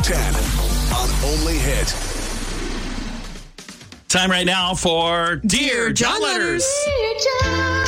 10 on Only Hit. Time right now for Dear John Letters. Dear John,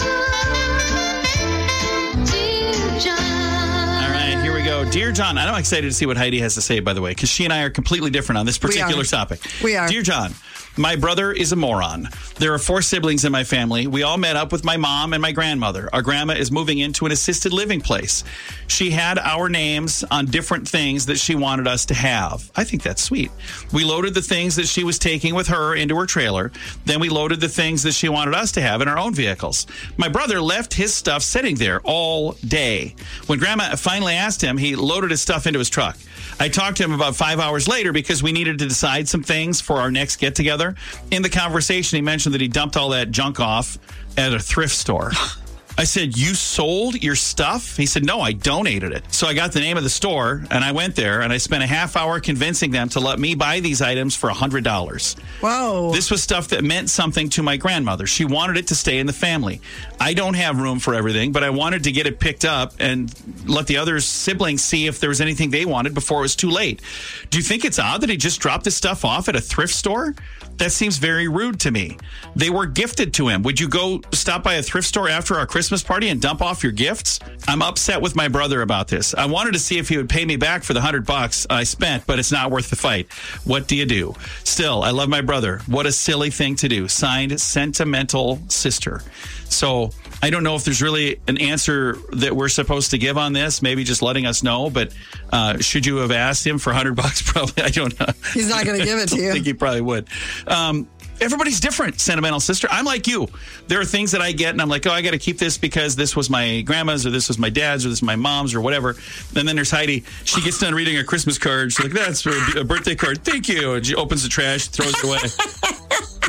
Dear John. All right, here we go. Dear John, I'm excited to see what Heidi has to say, by the way, because she and I are completely different on this particular topic. We are. Dear John, my brother is a moron. There are 4 siblings in my family. We all met up with my mom and my grandmother. Our grandma is moving into an assisted living place. She had our names on different things that she wanted us to have. I think that's sweet. We loaded the things that she was taking with her into her trailer. Then we loaded the things that she wanted us to have in our own vehicles. My brother left his stuff sitting there all day. When Grandma finally asked him, he loaded his stuff into his truck. I talked to him about 5 hours later because we needed to decide some things for our next get-together. In the conversation, he mentioned that he dumped all that junk off at a thrift store. I said, you sold your stuff? He said, no, I donated it. So I got the name of the store, and I went there, and I spent a half hour convincing them to let me buy these items for $100. Whoa. This was stuff that meant something to my grandmother. She wanted it to stay in the family. I don't have room for everything, but I wanted to get it picked up and let the other siblings see if there was anything they wanted before it was too late. Do you think it's odd that he just dropped his stuff off at a thrift store? That seems very rude to me. They were gifted to him. Would you go stop by a thrift store after our Christmas party and dump off your gifts? I'm upset with my brother about this. I wanted to see if he would pay me back for the $100 I spent, but it's not worth the fight. What do you do? Still, I love my brother. What a silly thing to do. Signed, Sentimental Sister. So I don't know if there's really an answer that we're supposed to give on this. Maybe just letting us know. But should you have asked him for $100? Probably. I don't know. He's not going to give it to you. I think he probably would. Everybody's different, Sentimental Sister. I'm like you. There are things that I get, and I'm like, oh, I got to keep this because this was my grandma's, or this was my dad's, or this is my mom's, or whatever. And then there's Heidi. She gets done reading a Christmas card. She's like, that's a birthday card. Thank you. And she opens the trash, throws it away.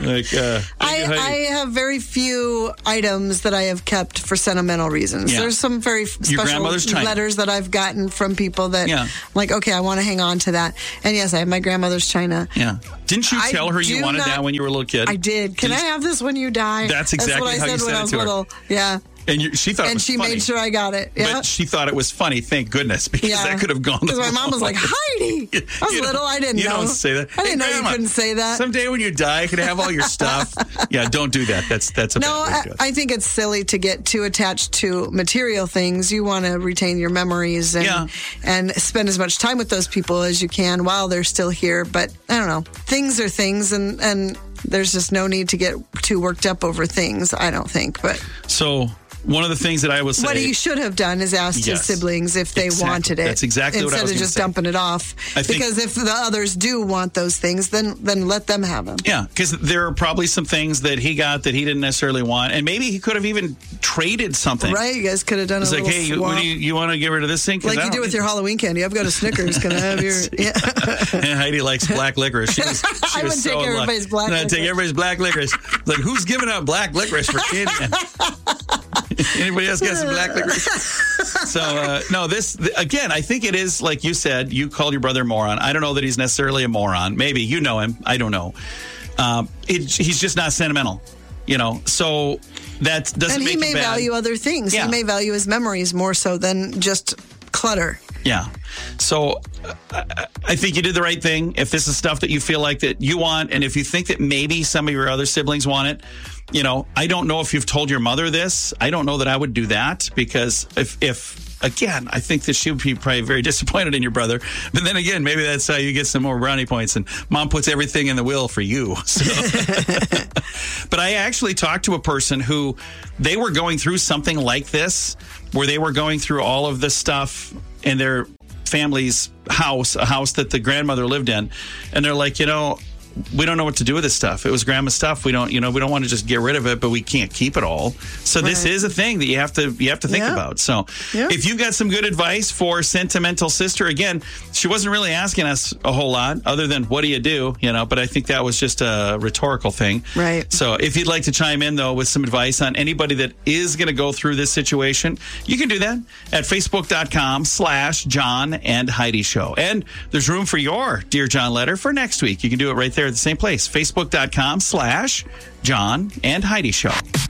I have very few items that I have kept for sentimental reasons. Yeah. There's some very special letters that I've gotten from people that, like, okay, I want to hang on to that. And yes, I have my grandmother's china. Yeah. Didn't you tell her you wanted that when you were a little kid? I did. Can I have this when you die? That's exactly what I how said you when said I it was to her. little. Yeah. And she thought it was funny. And she made sure I got it. Yeah. But she thought it was funny, thank goodness, because that could have gone the Because my mom was like, Heidi! I was little, I didn't know. You don't say that. I didn't know you couldn't say that. Someday when you die, you can have all your stuff. Yeah, don't do that. That's a bad way to go. I think it's silly to get too attached to material things. You want to retain your memories and spend as much time with those people as you can while they're still here. But I don't know. Things are things, and there's just no need to get too worked up over things, I don't think. But so one of the things that I will say, what he should have done is asked his siblings if they wanted it. That's exactly what I was instead of just dumping it off. Because if the others do want those things, then let them have them. Yeah, because there are probably some things that he got that he didn't necessarily want, and maybe he could have even traded something. Right, you guys could have done it's like, hey, you want to get rid of this thing? Like you do with your Halloween candy. I've got a Snickers. Can I have your... Yeah. And Heidi likes black licorice. I would take everybody's black licorice. Take everybody's black licorice. Like, who's giving out black licorice for candy? Anybody else got some black licorice? So, no, again, I think it is, like you said, you called your brother a moron. I don't know that he's necessarily a moron. Maybe you know him. I don't know. He's just not sentimental, so that doesn't make him bad. And he may value other things. Yeah. He may value his memories more so than just clutter. Yeah. So I think you did the right thing. If this is stuff that you feel like that you want, and if you think that maybe some of your other siblings want it, I don't know if you've told your mother this. I don't know that I would do that, because if again, I think that she would be probably very disappointed in your brother. But then again, maybe that's how you get some more brownie points, and mom puts everything in the will for you. So. But I actually talked to a person who they were going through something like this, where they were going through all of the stuff in their family's house, a house that the grandmother lived in. And they're like, we don't know what to do with this stuff. It was grandma's stuff. We don't want to just get rid of it, but we can't keep it all. So This is a thing that you have to think about. So if you've got some good advice for Sentimental Sister, again, she wasn't really asking us a whole lot other than what do you do, but I think that was just a rhetorical thing. Right. So if you'd like to chime in, though, with some advice on anybody that is going to go through this situation, you can do that at Facebook.com/John and Heidi Show. And there's room for your Dear John letter for next week. You can do it right there at the same place, Facebook.com/John and Heidi Show.